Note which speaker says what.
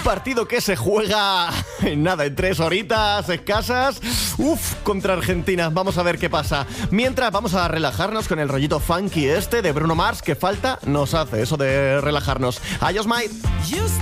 Speaker 1: partido que se juega en nada, en 3 horitas escasas. Contra Argentina. Vamos a ver qué pasa. Mientras, vamos a relajarnos con el rollito funky de Bruno Mars, que falta nos hace eso de relajarnos. Adiós, Mike.